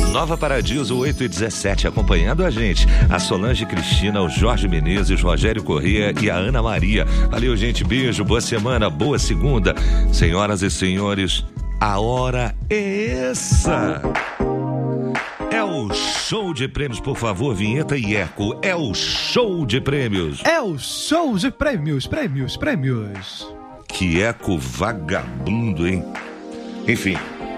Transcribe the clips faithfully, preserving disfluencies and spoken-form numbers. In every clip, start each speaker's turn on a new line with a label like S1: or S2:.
S1: Nova Paradiso oito e dezessete, acompanhando a gente, a Solange Cristina, o Jorge Menezes, Rogério Corrêa e a Ana Maria. Valeu, gente, beijo, boa semana, boa segunda. Senhoras e senhores, a hora é essa. É o show de prêmios, por favor, vinheta e eco. É o show de prêmios.
S2: É o show de prêmios, prêmios, prêmios.
S1: Que eco vagabundo, hein? Enfim.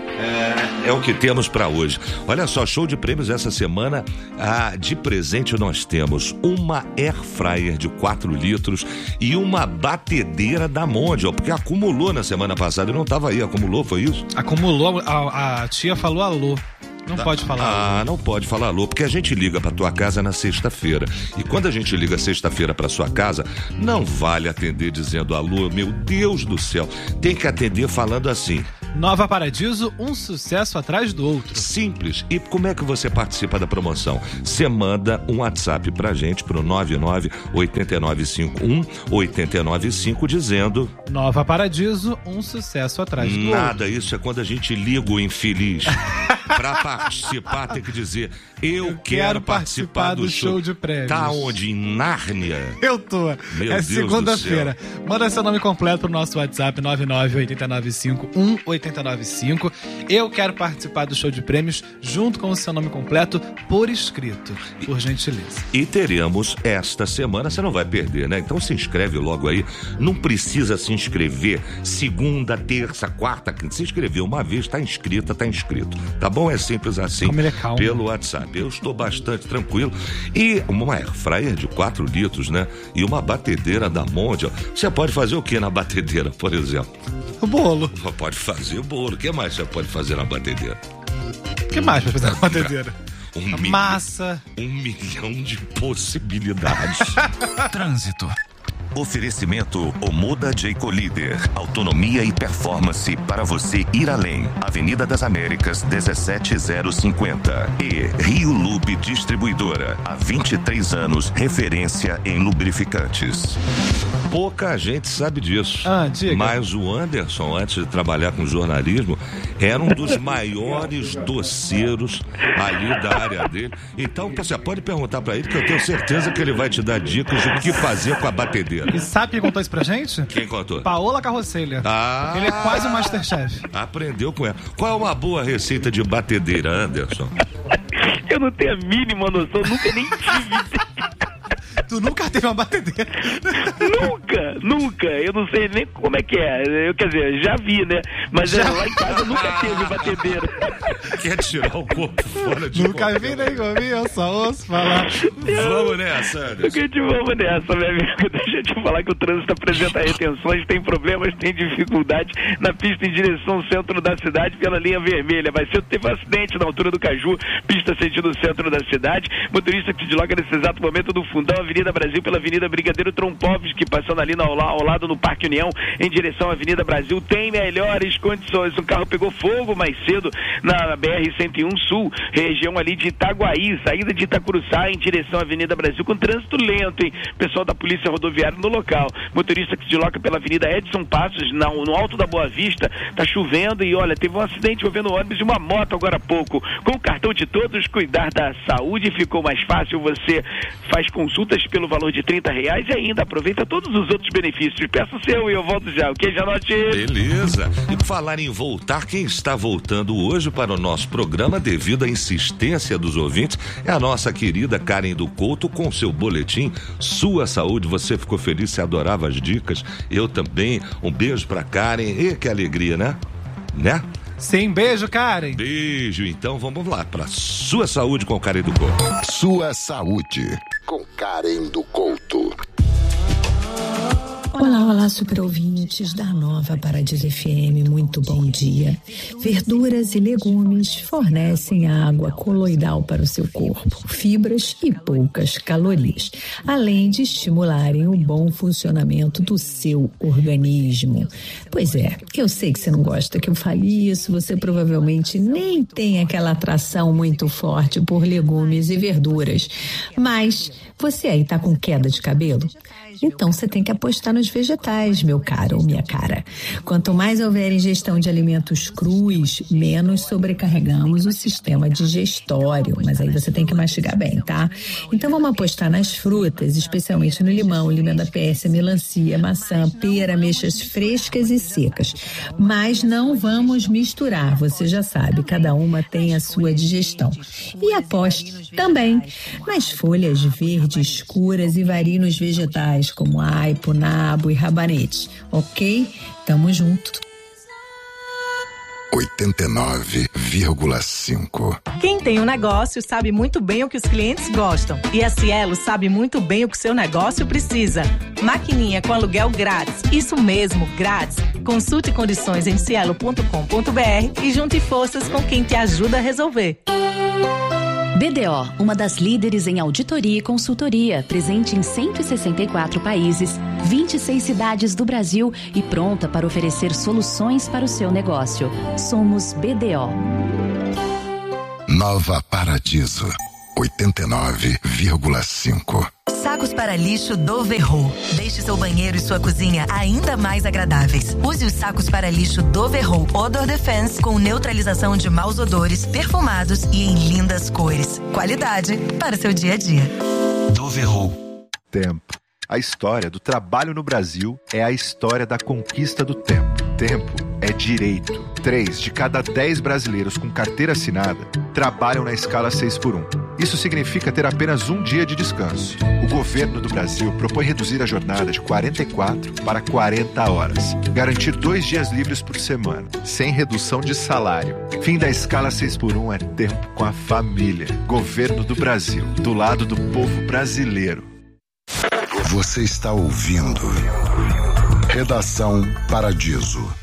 S1: É, é o que temos para hoje. Olha só, show de prêmios essa semana. Ah, de presente nós temos uma air fryer de quatro litros e uma batedeira da Mondial, porque acumulou na semana passada. Eu não estava aí, acumulou, foi isso?
S2: Acumulou, a, a tia falou alô. Não tá. Pode falar
S1: Ah,
S2: alô.
S1: não pode falar alô, porque a gente liga pra tua casa na sexta-feira. E quando a gente liga sexta-feira pra sua casa, não vale atender dizendo alô, meu Deus do céu. Tem que atender falando assim:
S2: Nova Paradiso, um sucesso atrás do outro.
S1: Simples. E como é que você participa da promoção? Você manda um WhatsApp pra gente pro nove nove oito nove cinco um oito nove cinco dizendo:
S2: Nova Paradiso, um sucesso atrás do
S1: Nada,
S2: outro.
S1: Nada, isso é quando a gente liga o infeliz. Pra participar tem que dizer: Eu, eu quero, quero participar, participar do, do show.
S2: show de prêmios.
S1: Tá onde? Em Nárnia?
S2: Eu tô.
S1: Meu
S2: é
S1: Deus
S2: segunda-feira. Manda seu nome completo pro nosso WhatsApp nove nove oito nove cinco um oito nove cinco. Eu quero participar do show de prêmios junto com o seu nome completo por escrito, por gentileza.
S1: E teremos esta semana, você não vai perder, né? Então se inscreve logo aí. Não precisa se inscrever segunda, terça, quarta, quinta. Se inscrever uma vez, tá inscrita, tá inscrito. Tá bom? É simples assim.
S2: Como ele é calmo.
S1: Pelo WhatsApp. Eu estou bastante tranquilo. E uma air fryer de quatro litros, né? E uma batedeira da Mondial. Você pode fazer o que na batedeira, por exemplo?
S2: O bolo.
S1: Pode fazer o bolo. O que mais você pode fazer na batedeira?
S2: O que mais vai fazer na batedeira?
S1: Um
S2: milho, massa.
S1: Um milhão de possibilidades.
S3: Trânsito. Oferecimento Omoda Jayco Líder. Autonomia e performance para você ir além. Avenida das Américas, dezessete zero cinquenta. E Rio Lube Distribuidora. Há vinte e três anos, referência em lubrificantes.
S1: Pouca gente sabe disso.
S2: Ah, diga.
S1: Mas o Anderson, antes de trabalhar com jornalismo, era um dos maiores doceiros ali da área dele. Então, você pode perguntar para ele, que eu tenho certeza que ele vai te dar dicas do que fazer com a batedeira.
S2: E sabe quem contou isso pra gente?
S1: Quem contou?
S2: Paola Carrocelha.
S1: Ah,
S2: ele é quase um Masterchef.
S1: Aprendeu com ela. Qual é uma boa receita de batedeira, Anderson?
S4: Eu não tenho a mínima noção, nunca nem tive.
S2: Tu nunca teve uma batedeira?
S4: Nunca, nunca. Eu não sei nem como é que é. Eu, quer dizer, já vi, né? Mas já... lá em casa nunca teve batedeira.
S1: Quer tirar o corpo fora de
S2: Nunca vi nem comi, eu só ouço falar.
S1: Vamos nessa, Anderson.
S4: Vamos nessa, meu amigo. Deixa eu te falar que o trânsito apresenta retenções, tem problemas, tem dificuldade na pista em direção ao centro da cidade pela linha vermelha. Vai ser, teve um acidente na altura do Caju, pista sentido centro da cidade. Motorista que se desloca nesse exato momento do fundão, Avenida Brasil pela Avenida Brigadeiro Trompovski, passando ali ao, ao lado no Parque União, em direção à Avenida Brasil, tem melhores condições. O carro pegou fogo mais cedo na B R cento e um Sul, região ali de Itaguaí, saída de Itacuruçá em direção à Avenida Brasil, com trânsito lento, hein? Pessoal da Polícia Rodoviária no local. Motorista que se desloca pela Avenida Edson Passos, na, no Alto da Boa Vista, tá chovendo e olha, teve um acidente envolvendo ônibus e uma moto agora há pouco. Com o cartão de todos, cuidar da saúde ficou mais fácil. Você faz consultas pelo valor de trinta reais e ainda aproveita todos os outros benefícios. Peça o seu e eu volto já, ok, Janote?
S1: Beleza. E por falar em voltar, quem está voltando hoje para o nosso programa, devido à insistência dos ouvintes, é a nossa querida Karen do Couto com seu boletim Sua Saúde. Você ficou feliz, você adorava as dicas, eu também. Um beijo pra Karen. E que alegria, né? Né?
S2: Sim, beijo, Karen.
S1: Beijo, então vamos lá para Sua Saúde com Karen do Couto.
S5: Sua Saúde com Karen do Couto.
S6: Olá, olá, super ouvintes da Nova Paradiso F M, muito bom dia. Verduras e legumes fornecem água coloidal para o seu corpo, fibras e poucas calorias, além de estimularem o bom funcionamento do seu organismo. Pois é, eu sei que você não gosta que eu fale isso, você provavelmente nem tem aquela atração muito forte por legumes e verduras, mas você aí tá com queda de cabelo? Então você tem que apostar nos vegetais, meu caro ou minha cara. Quanto mais houver ingestão de alimentos crus, menos sobrecarregamos o sistema digestório. Mas aí você tem que mastigar bem, tá? Então vamos apostar nas frutas, especialmente no limão, limão da pérsia, melancia, maçã, pera, ameixas frescas e secas. Mas não vamos misturar, você já sabe, cada uma tem a sua digestão. E aposte também nas folhas verdes escuras e varie nos vegetais como aipo, nabo e rabanete, ok? Tamo junto.
S5: oitenta e nove vírgula cinco.
S7: Quem tem um negócio sabe muito bem o que os clientes gostam. E a Cielo sabe muito bem o que seu negócio precisa. Maquininha com aluguel grátis. Isso mesmo, grátis. Consulte condições em cielo ponto com ponto b r e junte forças com quem te ajuda a resolver.
S8: B D O, uma das líderes em auditoria e consultoria, presente em cento e sessenta e quatro países, vinte e seis cidades do Brasil e pronta para oferecer soluções para o seu negócio. Somos B D O.
S5: Nova Paradiso, oitenta e nove vírgula cinco.
S9: Sacos para lixo Doverro. Deixe seu banheiro e sua cozinha ainda mais agradáveis. Use os sacos para lixo Doverro Odor Defense com neutralização de maus odores, perfumados e em lindas cores. Qualidade para seu dia a dia.
S10: Doverro. Tempo. A história do trabalho no Brasil é a história da conquista do tempo. Tempo é direito. Três de cada dez brasileiros com carteira assinada trabalham na escala seis por um. Isso significa ter apenas um dia de descanso. O governo do Brasil propõe reduzir a jornada de quarenta e quatro para quarenta horas. Garantir dois dias livres por semana, sem redução de salário. Fim da escala seis por um é tempo com a família. Governo do Brasil, do lado do povo brasileiro.
S5: Você está ouvindo Redação Paradiso.